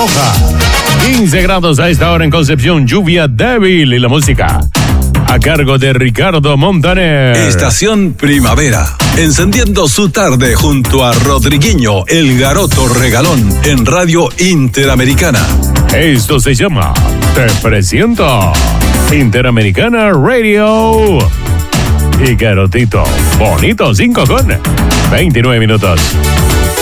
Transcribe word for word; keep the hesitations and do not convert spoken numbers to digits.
moja. quince grados a esta hora en Concepción, lluvia débil y la música a cargo de Ricardo Montaner. Estación Primavera, encendiendo su tarde junto a Rodriguinho, el garoto regalón en Radio Interamericana. Esto se llama Te Presento Interamericana Radio. Y garotito, bonito, cinco con veintinueve minutos.